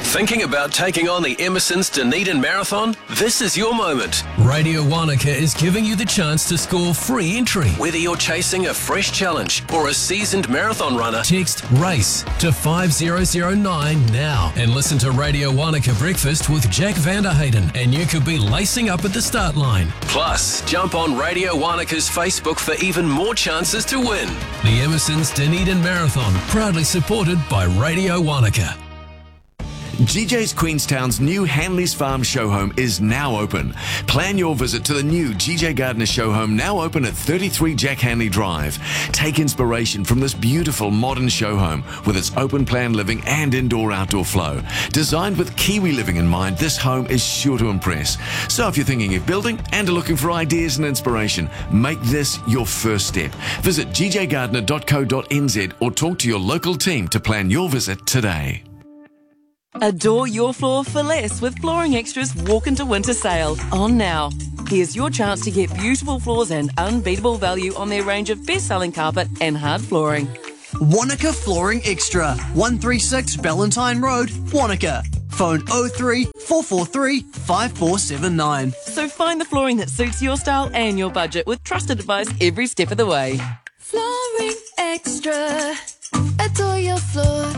Thinking about taking on the Emerson's Dunedin Marathon? This is your moment. Radio Wanaka is giving you the chance to score free entry. Whether you're chasing a fresh challenge or a seasoned marathon runner, text RACE to 5009 now and listen to Radio Wanaka Breakfast with Jack Vanderhayden and you could be lacing up at the start line. Plus, jump on Radio Wanaka's Facebook for even more chances to win. The Emerson's Dunedin Marathon, proudly supported by Radio Wanaka. GJ's Queenstown's new Hanley's Farm show home is now open. Plan your visit to the new GJ Gardner show home, now open at 33 Jack Hanley Drive. Take inspiration from this beautiful modern show home with its open plan living and indoor-outdoor flow. Designed with Kiwi living in mind, this home is sure to impress. So if you're thinking of building and are looking for ideas and inspiration, make this your first step. Visit gjgardner.co.nz or talk to your local team to plan your visit today. Adore your floor for less with Flooring Extra's Walk into Winter sale on now. Here's your chance to get beautiful floors and unbeatable value on their range of best-selling carpet and hard flooring. Wanaka Flooring Extra, 136 Ballantyne Road, Wanaka. Phone 03 443 5479. So find the flooring that suits your style and your budget with trusted advice every step of the way. Flooring Extra. Adore your floor.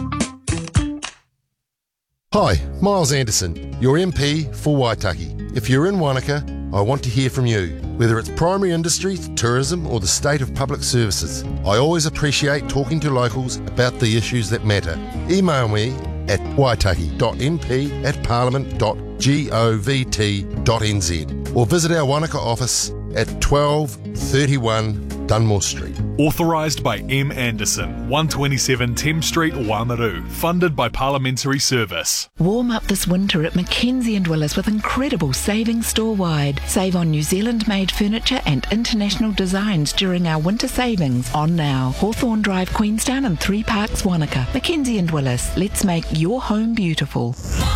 Hi, Miles Anderson, your MP for Waitaki. If you're in Wanaka, I want to hear from you. Whether it's primary industry, tourism or the state of public services, I always appreciate talking to locals about the issues that matter. Email me at waitaki.mp@parliament.govt.nz or visit our Wanaka office at 1231 Dunmore Street. Authorised by M. Anderson, 127 Thames Street, Waimaru. Funded by Parliamentary Service. Warm up this winter at Mackenzie & Willis with incredible savings store-wide. Save on New Zealand-made furniture and international designs during our winter savings. On now. Hawthorne Drive, Queenstown and 3 Parks, Wanaka. Mackenzie & Willis. Let's make your home beautiful.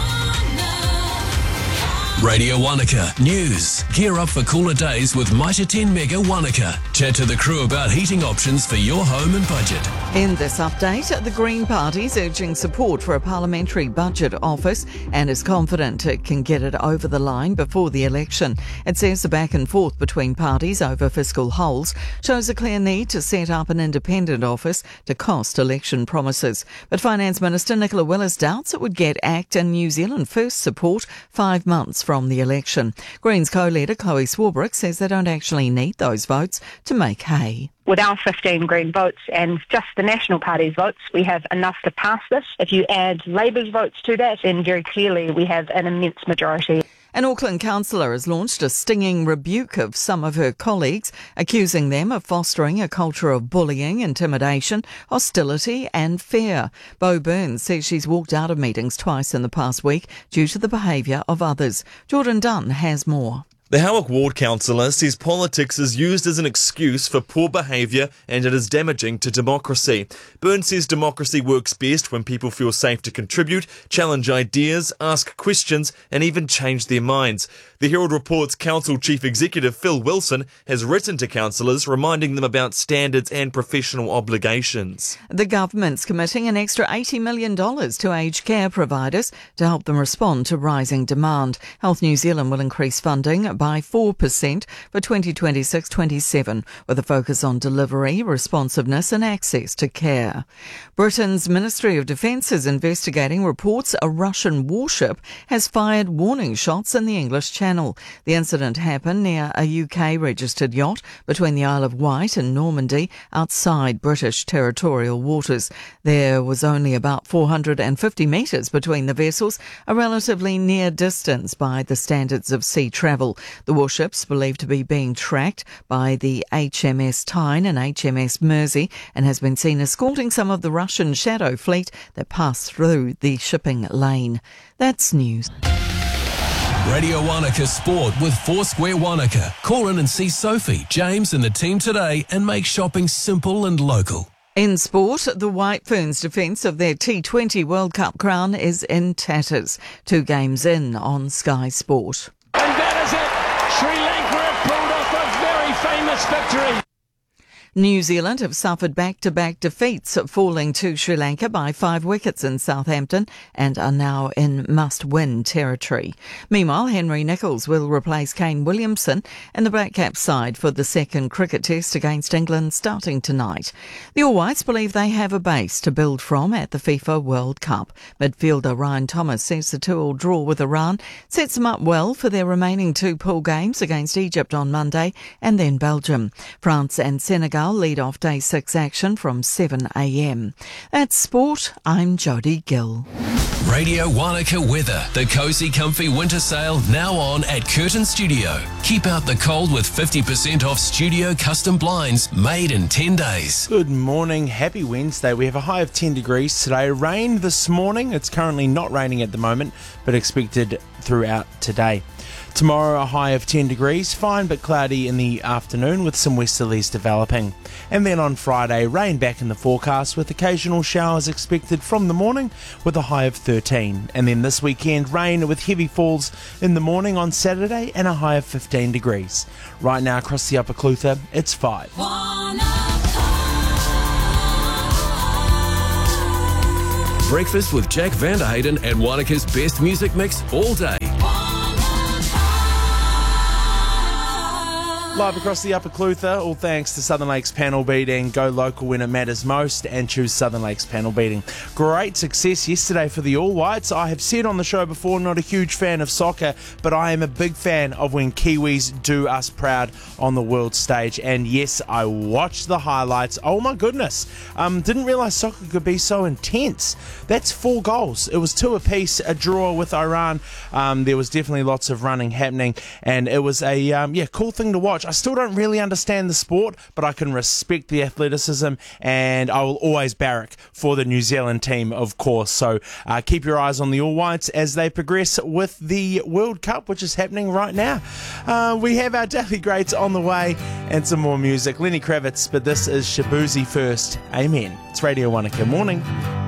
Radio Wanaka News. Gear up for cooler days with Mitre 10 Mega Wanaka. Chat to the crew about heating options for your home and budget. In this update, the Green Party's urging support for a parliamentary budget office and is confident it can get it over the line before the election. It says the back and forth between parties over fiscal holes shows a clear need to set up an independent office to cost election promises. But Finance Minister Nicola Willis doubts it would get ACT and New Zealand First support 5 months from the election. Greens co-leader Chloe Swarbrick says they don't actually need those votes to make hay. With our 15 Green votes and just the National Party's votes, we have enough to pass this. If you add Labour's votes to that, then very clearly we have an immense majority. An Auckland councillor has launched a stinging rebuke of some of her colleagues, accusing them of fostering a culture of bullying, intimidation, hostility and fear. Bo Burns says she's walked out of meetings twice in the past week due to the behaviour of others. Jordan Dunn has more. The Howick Ward councillor says politics is used as an excuse for poor behaviour and it is damaging to democracy. Burns says democracy works best when people feel safe to contribute, challenge ideas, ask questions and even change their minds. The Herald reports Council Chief Executive Phil Wilson has written to councillors reminding them about standards and professional obligations. The government's committing an extra $80 million to aged care providers to help them respond to rising demand. Health New Zealand will increase funding by 4% for 2026-27, with a focus on delivery, responsiveness and access to care. Britain's Ministry of Defence is investigating reports a Russian warship has fired warning shots in the English Channel. The incident happened near a UK-registered yacht between the Isle of Wight and Normandy outside British territorial waters. There was only about 450 metres between the vessels, a relatively near distance by the standards of sea travel. The warship's believed to be being tracked by the HMS Tyne and HMS Mersey and has been seen escorting some of the Russian shadow fleet that passed through the shipping lane. That's news. Radio Wanaka Sport with Foursquare Wanaka. Call in and see Sophie, James and the team today and make shopping simple and local. In sport, the White Ferns' defence of their T20 World Cup crown is in tatters. 2 games in on Sky Sport. And that is it. Sri Lanka have pulled off a very famous victory. New Zealand have suffered back-to-back defeats, falling to Sri Lanka by 5 wickets in Southampton and are now in must-win territory. Meanwhile, Henry Nicholls will replace Kane Williamson in the Black Caps side for the second cricket test against England starting tonight. The All Whites believe they have a base to build from at the FIFA World Cup. Midfielder Ryan Thomas says the 2-2 draw with Iran sets them up well for their remaining 2 pool games against Egypt on Monday and then Belgium. France and Senegal lead off Day 6 action from 7 a.m. That's sport. I'm Jodie Gill. Radio Wanaka weather. The cosy, comfy winter sale now on at Curtin Studio. Keep out the cold with 50% off studio custom blinds made in 10 days. Good morning. Happy Wednesday. We have a high of 10 degrees today. Rain this morning. It's currently not raining at the moment, but expected throughout today. Tomorrow, a high of 10 degrees, fine but cloudy in the afternoon with some westerlies developing. And then on Friday, rain back in the forecast with occasional showers expected from the morning with a high of 13. And then this weekend, rain with heavy falls in the morning on Saturday and a high of 15 degrees. Right now across the Upper Clutha, it's 5. Breakfast with Jack Vanderhayden and Wanaka's best music mix all day. Live across the Upper Clutha, all thanks to Southern Lakes Panel Beating. Go local when it matters most and choose Southern Lakes Panel Beating. Great success yesterday for the All Whites. I have said on the show before, not a huge fan of soccer, but I am a big fan of when Kiwis do us proud on the world stage. And yes, I watched the highlights. Oh my goodness. Didn't realise soccer could be so intense. That's 4 goals. It was 2 apiece, a draw with Iran. There was definitely lots of running happening, and it was a cool thing to watch. I still don't really understand the sport, but I can respect the athleticism, and I will always barrack for the New Zealand team, of course. So keep your eyes on the All Whites as they progress with the World Cup, which is happening right now. We have our daily greats on the way and some more music. Lenny Kravitz, but this is Shabuzi first. Amen. It's Radio Wanaka. Morning.